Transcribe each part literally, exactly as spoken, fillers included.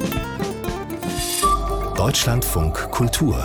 Deutschlandfunk Kultur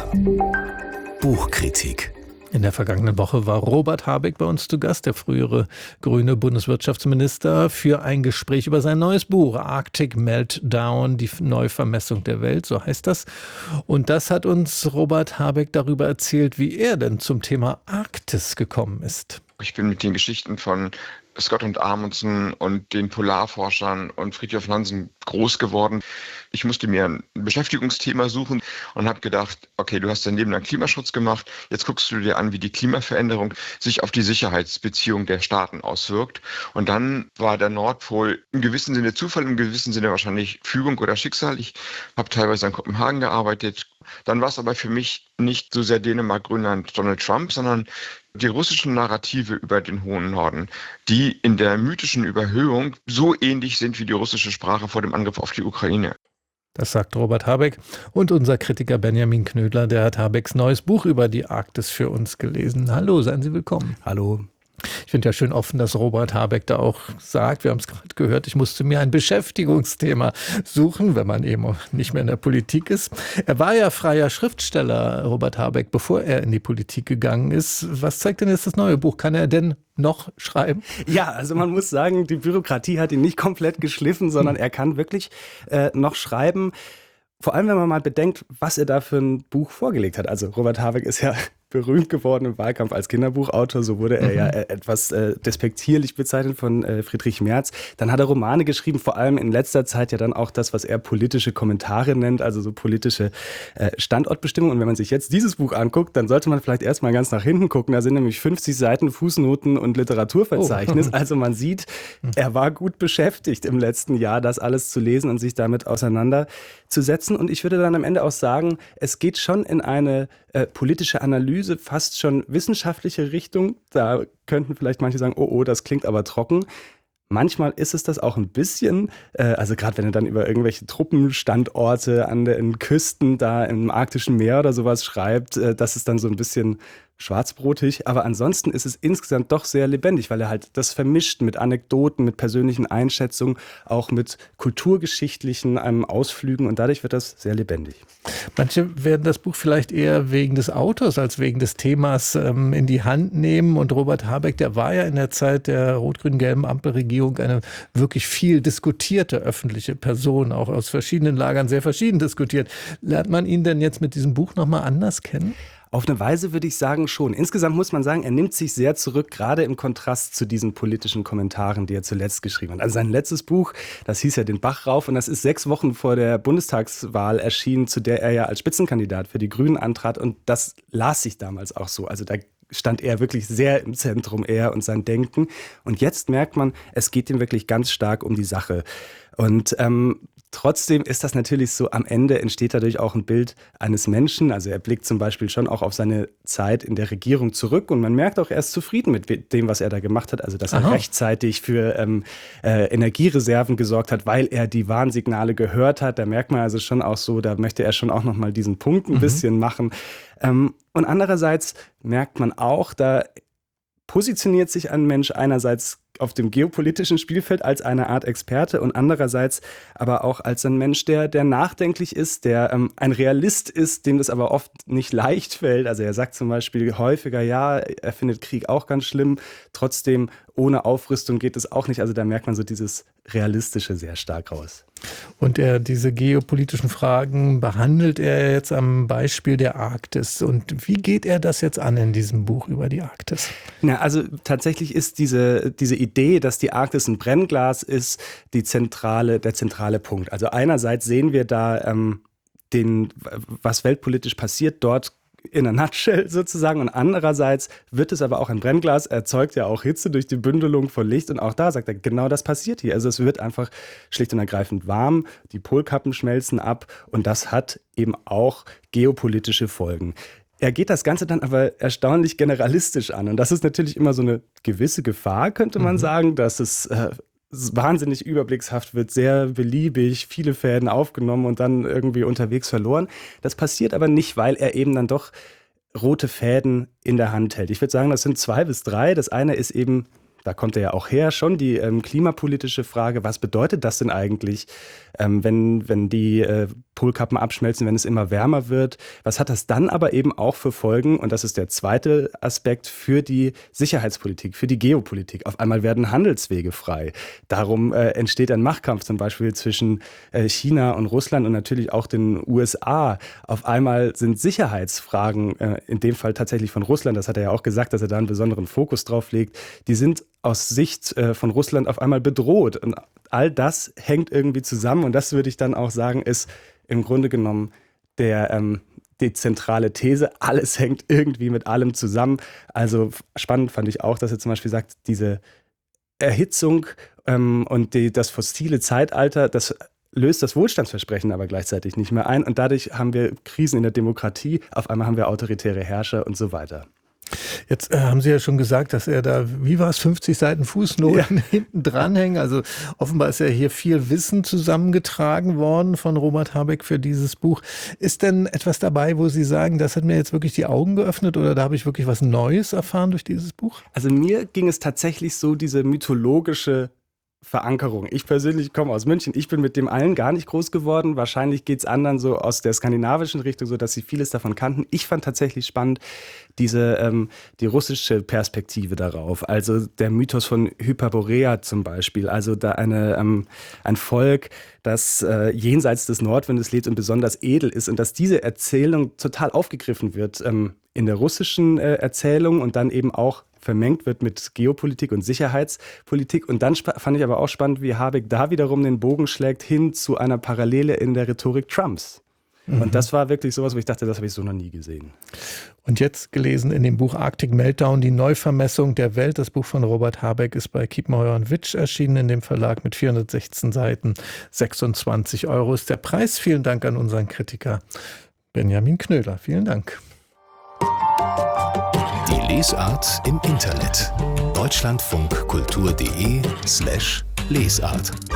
Buchkritik. In der vergangenen Woche war Robert Habeck bei uns zu Gast, der frühere grüne Bundeswirtschaftsminister, für ein Gespräch über sein neues Buch Arctic Meltdown, die Neuvermessung der Welt, so heißt das. Und das hat uns Robert Habeck darüber erzählt, wie er denn zum Thema Arktis gekommen ist. Ich bin mit den Geschichten von Scott und Amundsen und den Polarforschern und Fridtjof Nansen groß geworden. Ich musste mir ein Beschäftigungsthema suchen und habe gedacht, okay, du hast dein Leben lang Klimaschutz gemacht, jetzt guckst du dir an, wie die Klimaveränderung sich auf die Sicherheitsbeziehung der Staaten auswirkt. Und dann war der Nordpol im gewissen Sinne Zufall, im gewissen Sinne wahrscheinlich Fügung oder Schicksal. Ich habe teilweise in Kopenhagen gearbeitet. Dann war es aber für mich nicht so sehr Dänemark, Grönland, Donald Trump, sondern die russischen Narrative über den hohen Norden, die in der mythischen Überhöhung so ähnlich sind wie die russische Sprache vor dem Angriff auf die Ukraine. Das sagt Robert Habeck. Und unser Kritiker Benjamin Knödler, der hat Habecks neues Buch über die Arktis für uns gelesen. Hallo, seien Sie willkommen. Hallo. Ich finde ja schön offen, dass Robert Habeck da auch sagt, wir haben es gerade gehört, ich musste mir ein Beschäftigungsthema suchen, wenn man eben nicht mehr in der Politik ist. Er war ja freier Schriftsteller, Robert Habeck, bevor er in die Politik gegangen ist. Was zeigt denn jetzt das neue Buch? Kann er denn noch schreiben? Ja, also man muss sagen, die Bürokratie hat ihn nicht komplett geschliffen, sondern er kann wirklich äh, noch schreiben. Vor allem, wenn man mal bedenkt, was er da für ein Buch vorgelegt hat. Also Robert Habeck ist ja berühmt geworden im Wahlkampf als Kinderbuchautor. So wurde er mhm. ja etwas äh, despektierlich bezeichnet von äh, Friedrich Merz. Dann hat er Romane geschrieben, vor allem in letzter Zeit ja dann auch das, was er politische Kommentare nennt, also so politische äh, Standortbestimmung. Und wenn man sich jetzt dieses Buch anguckt, dann sollte man vielleicht erstmal ganz nach hinten gucken. Da sind nämlich fünfzig Seiten Fußnoten und Literaturverzeichnis. Oh. Also man sieht, er war gut beschäftigt im letzten Jahr, das alles zu lesen und sich damit auseinanderzusetzen. Und ich würde dann am Ende auch sagen, es geht schon in eine äh, politische Analyse, fast schon wissenschaftliche Richtung. Da könnten vielleicht manche sagen, oh, oh, das klingt aber trocken. Manchmal ist es das auch ein bisschen, äh, also gerade wenn er dann über irgendwelche Truppenstandorte an den Küsten da im Arktischen Meer oder sowas schreibt, äh, das ist dann so ein bisschen schwarzbrotig, aber ansonsten ist es insgesamt doch sehr lebendig, weil er halt das vermischt mit Anekdoten, mit persönlichen Einschätzungen, auch mit kulturgeschichtlichen ähm, Ausflügen und dadurch wird das sehr lebendig. Manche werden das Buch vielleicht eher wegen des Autors als wegen des Themas ähm, in die Hand nehmen und Robert Habeck, der war ja in der Zeit der rot-grün-gelben Ampelregierung eine wirklich viel diskutierte öffentliche Person, auch aus verschiedenen Lagern sehr verschieden diskutiert. Lernt man ihn denn jetzt mit diesem Buch nochmal anders kennen? Auf eine Weise würde ich sagen schon. Insgesamt muss man sagen, er nimmt sich sehr zurück, gerade im Kontrast zu diesen politischen Kommentaren, die er zuletzt geschrieben hat. Also sein letztes Buch, das hieß ja Den Bach rauf und das ist sechs Wochen vor der Bundestagswahl erschienen, zu der er ja als Spitzenkandidat für die Grünen antrat und das las sich damals auch so. Also da stand er wirklich sehr im Zentrum, er und sein Denken. Und jetzt merkt man, es geht ihm wirklich ganz stark um die Sache. Und ähm, trotzdem ist das natürlich so, am Ende entsteht dadurch auch ein Bild eines Menschen. Also er blickt zum Beispiel schon auch auf seine Zeit in der Regierung zurück und man merkt auch, er ist zufrieden mit dem, was er da gemacht hat. Also dass er Aha. rechtzeitig für ähm, äh, Energiereserven gesorgt hat, weil er die Warnsignale gehört hat. Da merkt man also schon auch so, da möchte er schon auch nochmal diesen Punkt ein mhm. bisschen machen. Ähm, und andererseits merkt man auch, da positioniert sich ein Mensch einerseits auf dem geopolitischen Spielfeld als eine Art Experte und andererseits aber auch als ein Mensch, der, der nachdenklich ist, der ähm, ein Realist ist, dem das aber oft nicht leicht fällt. Also er sagt zum Beispiel häufiger, ja, er findet Krieg auch ganz schlimm, trotzdem ohne Aufrüstung geht es auch nicht. Also da merkt man so dieses Realistische sehr stark raus. Und er, diese geopolitischen Fragen behandelt er jetzt am Beispiel der Arktis. Und wie geht er das jetzt an in diesem Buch über die Arktis? Na, also tatsächlich ist diese, diese Idee, dass die Arktis ein Brennglas ist, die zentrale, der zentrale Punkt. Also einerseits sehen wir da ähm, den, was weltpolitisch passiert dort in a nutshell sozusagen und andererseits wird es aber auch ein Brennglas, erzeugt ja auch Hitze durch die Bündelung von Licht und auch da sagt er, genau das passiert hier. Also es wird einfach schlicht und ergreifend warm, die Polkappen schmelzen ab und das hat eben auch geopolitische Folgen. Er geht das Ganze dann aber erstaunlich generalistisch an und das ist natürlich immer so eine gewisse Gefahr, könnte man mhm. sagen, dass es äh, wahnsinnig überblickshaft wird, sehr beliebig, viele Fäden aufgenommen und dann irgendwie unterwegs verloren. Das passiert aber nicht, weil er eben dann doch rote Fäden in der Hand hält. Ich würde sagen, das sind zwei bis drei. Das eine ist eben da kommt er ja auch her, schon die ähm, klimapolitische Frage, was bedeutet das denn eigentlich, ähm, wenn, wenn die äh, Polkappen abschmelzen, wenn es immer wärmer wird? Was hat das dann aber eben auch für Folgen? Und das ist der zweite Aspekt für die Sicherheitspolitik, für die Geopolitik. Auf einmal werden Handelswege frei. Darum äh, entsteht ein Machtkampf zum Beispiel zwischen äh, China und Russland und natürlich auch den U S A. Auf einmal sind Sicherheitsfragen, äh, in dem Fall tatsächlich von Russland, das hat er ja auch gesagt, dass er da einen besonderen Fokus drauf legt, die sind aus Sicht äh, von Russland auf einmal bedroht. Und all das hängt irgendwie zusammen und das würde ich dann auch sagen, ist im Grunde genommen der, ähm, die zentrale These. Alles hängt irgendwie mit allem zusammen. Also spannend fand ich auch, dass er zum Beispiel sagt, diese Erhitzung ähm, und die, das fossile Zeitalter, das löst das Wohlstandsversprechen aber gleichzeitig nicht mehr ein. Und dadurch haben wir Krisen in der Demokratie, auf einmal haben wir autoritäre Herrscher und so weiter. Jetzt äh, haben Sie ja schon gesagt, dass er da, wie war es, fünfzig Seiten Fußnoten ja. hinten dranhängen. Also offenbar ist ja hier viel Wissen zusammengetragen worden von Robert Habeck für dieses Buch. Ist denn etwas dabei, wo Sie sagen, das hat mir jetzt wirklich die Augen geöffnet oder da habe ich wirklich was Neues erfahren durch dieses Buch? Also mir ging es tatsächlich so, diese mythologische Verankerung. Ich persönlich komme aus München. Ich bin mit dem allen gar nicht groß geworden. Wahrscheinlich geht es anderen so aus der skandinavischen Richtung, so dass sie vieles davon kannten. Ich fand tatsächlich spannend diese ähm, die russische Perspektive darauf. Also der Mythos von Hyperborea zum Beispiel. Also da eine ähm, ein Volk, das äh, jenseits des Nordwindes lebt und besonders edel ist und dass diese Erzählung total aufgegriffen wird ähm, in der russischen äh, Erzählung und dann eben auch vermengt wird mit Geopolitik und Sicherheitspolitik. Und dann fand ich aber auch spannend, wie Habeck da wiederum den Bogen schlägt hin zu einer Parallele in der Rhetorik Trumps. Mhm. Und das war wirklich sowas, wo ich dachte, das habe ich so noch nie gesehen. Und jetzt gelesen in dem Buch Arctic Meltdown, die Neuvermessung der Welt. Das Buch von Robert Habeck ist bei Kiepenheuer und Witsch erschienen in dem Verlag mit vierhundertsechzehn Seiten. sechsundzwanzig Euro ist der Preis. Vielen Dank an unseren Kritiker Benjamin Knödler. Vielen Dank. Die Lesart im Internet. deutschlandfunkkultur.de slash Lesart